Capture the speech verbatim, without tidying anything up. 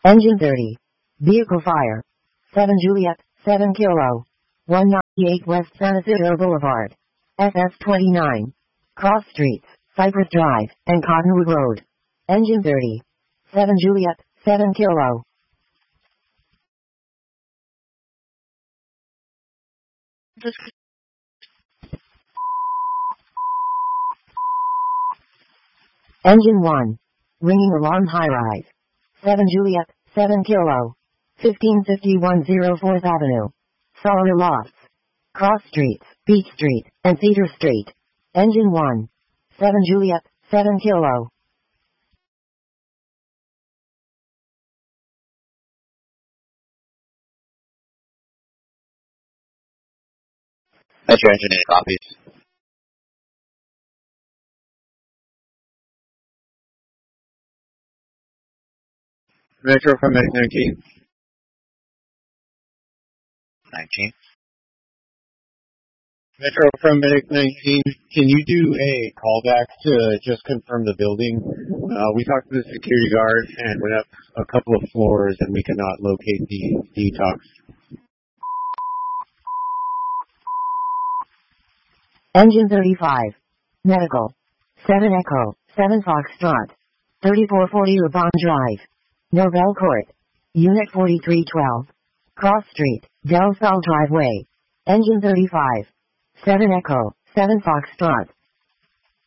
Engine thirty. Vehicle fire. seven Juliet, seven Kilo. one ninety-eight West San Isidro Boulevard. S S twenty-nine. Cross Streets, Cypress Drive, and Cottonwood Road. Engine thirty. seven Juliet, seven Kilo. Engine one. Ringing alarm high rise. seven Juliet, seven Kilo. fifteen fifty-one oh fourth Avenue. Sawyer Lofts. Cross Streets, Beach Street, and Cedar Street. Engine one. seven Juliet, seven Kilo. That's your engine eight copies. Metro from Medic nineteen. nineteen. Metro from Medic nineteen, can you do a callback to just confirm the building? Uh, we talked to the security guard and went up a couple of floors and we cannot locate the detox. Engine thirty-five. Medical. seven Echo, seven Foxtrot. thirty-four forty Urban Drive. Norvell Court. Unit forty-three twelve. Cross Street, Del Sol Driveway. Engine thirty-five. seven Echo, seven Foxtrot.